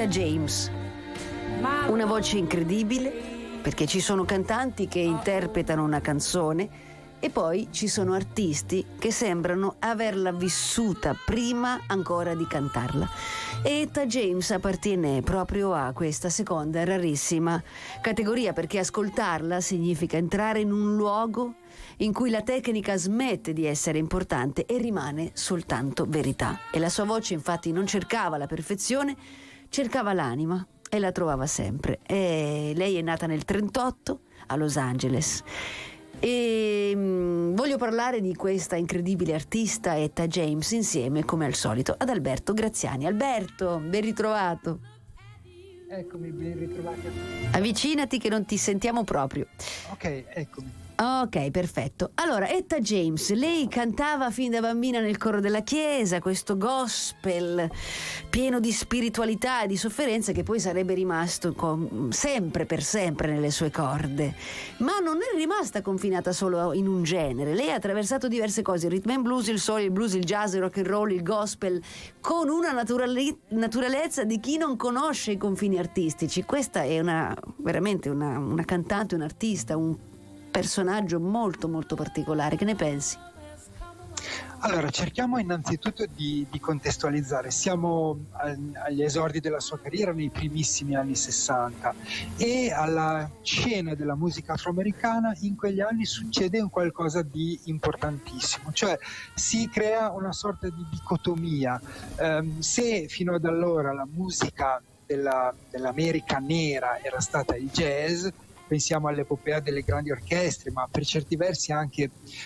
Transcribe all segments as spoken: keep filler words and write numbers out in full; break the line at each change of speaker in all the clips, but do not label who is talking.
Etta James, una voce incredibile, perché ci sono cantanti che interpretano una canzone e poi ci sono artisti che sembrano averla vissuta prima ancora di cantarla. E Etta James appartiene proprio a questa seconda e rarissima categoria, perché ascoltarla significa entrare in un luogo in cui la tecnica smette di essere importante e rimane soltanto verità. E la sua voce infatti non cercava la perfezione, cercava l'anima e la trovava sempre. E lei è nata nel trentotto a Los Angeles. E mh, voglio parlare di questa incredibile artista Etta James insieme, come al solito, ad Alberto Graziani. Alberto, ben ritrovato.
Eccomi, ben ritrovati.
Avvicinati che non ti sentiamo proprio.
Ok, eccomi.
Ok, perfetto. Allora, Etta James, lei cantava fin da bambina nel coro della chiesa, questo gospel pieno di spiritualità e di sofferenza che poi sarebbe rimasto con, sempre per sempre nelle sue corde. Ma non è rimasta confinata solo in un genere. Lei ha attraversato diverse cose: il rhythm and blues, il soul, il blues, il jazz, il rock and roll, il gospel, con una naturale- naturalezza di chi non conosce i confini artistici. Questa è una veramente una, una cantante, un artista, un personaggio molto molto particolare. Che ne pensi?
Allora, cerchiamo innanzitutto di, di contestualizzare. Siamo al, agli esordi della sua carriera nei primissimi anni sessanta e alla scena della musica afroamericana in quegli anni succede un qualcosa di importantissimo, cioè si crea una sorta di dicotomia. Um, se fino ad allora la musica della, dell'America nera era stata il jazz, pensiamo all'epopea delle grandi orchestre, ma per certi versi anche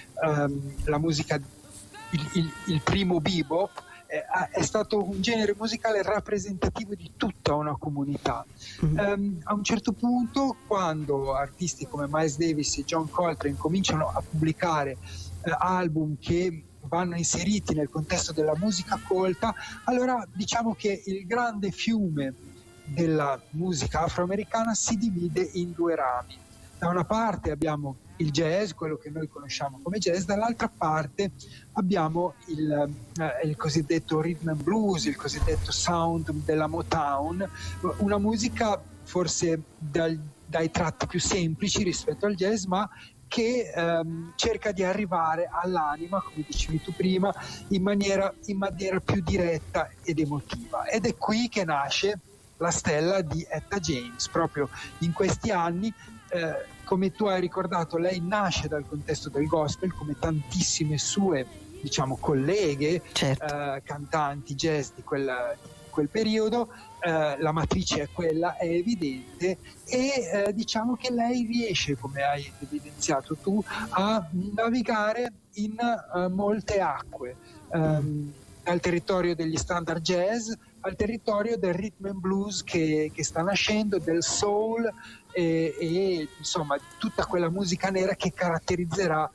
um, la musica, il, il, il primo bebop eh, è stato un genere musicale rappresentativo di tutta una comunità. Mm-hmm. Um, a un certo punto, quando artisti come Miles Davis e John Coltrane cominciano a pubblicare eh, album che vanno inseriti nel contesto della musica colta, allora diciamo che il grande fiume della musica afroamericana si divide in due rami. Da una parte abbiamo il jazz, quello che noi conosciamo come jazz, dall'altra parte abbiamo il, eh, il cosiddetto rhythm and blues, il cosiddetto sound della Motown, una musica forse dal, dai tratti più semplici rispetto al jazz, ma che ehm, cerca di arrivare all'anima, come dicevi tu prima, in maniera, in maniera più diretta ed emotiva. Ed è qui che nasce la stella di Etta James. Proprio in questi anni, eh, come tu hai ricordato, lei nasce dal contesto del gospel, come tantissime sue, diciamo, colleghe, certo. eh, cantanti jazz di quel, di quel periodo. Eh, la matrice è quella, è evidente, e eh, diciamo che lei riesce, come hai evidenziato tu, a navigare in uh, molte acque, um, dal territorio degli standard jazz al territorio del rhythm and blues che, che sta nascendo, del soul e, e insomma tutta quella musica nera che caratterizzerà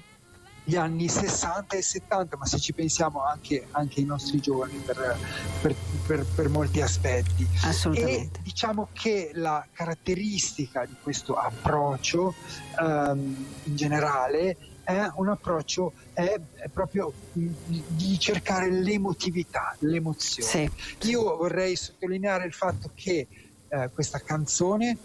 gli anni sessanta e settanta, ma se ci pensiamo anche, anche i nostri giorni per, per, per, per molti aspetti.
Assolutamente.
E diciamo che la caratteristica di questo approccio um, in generale è un approccio è, è proprio di cercare l'emotività, l'emozione. Sì. Io vorrei sottolineare il fatto che eh, questa canzone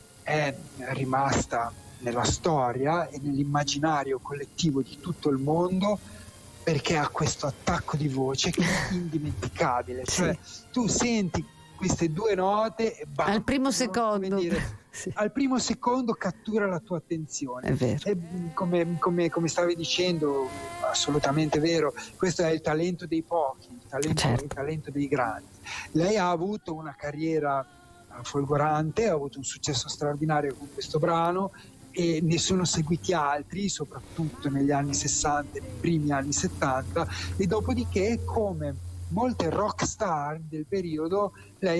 è rimasta nella storia e nell'immaginario collettivo di tutto il mondo perché ha questo attacco di voce che è indimenticabile. Sì. Cioè tu senti queste due note e bam,
al primo secondo
dire, sì. al primo secondo cattura la tua attenzione.
È vero.
E come, come, come stavi dicendo, assolutamente vero, questo è il talento dei pochi, il talento, certo. il talento dei grandi. Lei ha avuto una carriera folgorante, ha avuto un successo straordinario con questo brano e ne sono seguiti altri, soprattutto negli anni sessanta e nei primi anni settanta, e dopodiché, come molte rock star del periodo, lei